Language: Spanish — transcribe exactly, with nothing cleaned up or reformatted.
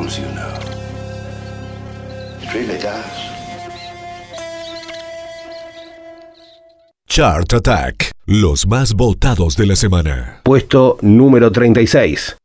suppose you know. It really does. Chart Attack, los más votados de la semana. Puesto número treinta y seis.